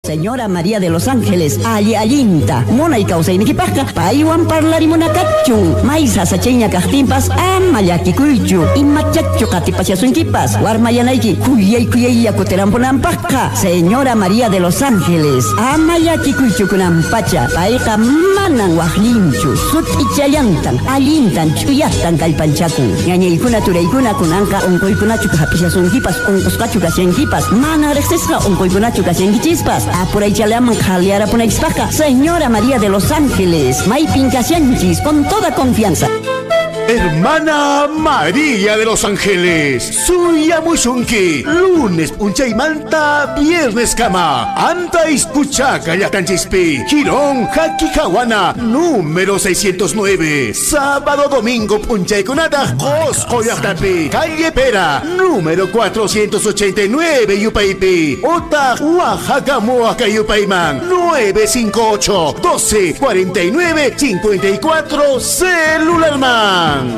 Señora María de los Ángeles, allinta, mona y causa iniquipasca, paiwan parlari monacachun, maisa sacheña castimpas, amayakikuichu, imachacho catipasiasunquipas, warmayanaiki, cuyay yacuteramponampasca, Señora María de los Ángeles, amayakikuichu kunampacha, paika manan wajlinchu, sut ichayantan, alintan, chuyatan kalpanchakun, ñañaykuna turaykuna kunanka unkoykunachu kapisiasunquipas, unkuscachu kasianquipas, mana rexesca unkoykunachu kasiankichispas, apuraychalaman jaliara punayspasca, Señora María de los Ángeles, Maipin Casianchis, con toda confianza. Hermana María de los Ángeles, suya mushunki, lunes punchay manta, viernes kama, anta ispuchaca yacanchispi, Girón, Jaquijahuana, número 609, sábado domingo punchay conata, Cosco Yactapi, calle Pera, número 489 Yupaipi, Ota, Oaxaca, Moaca Yupaiman, 958 12 49 54 Celularman.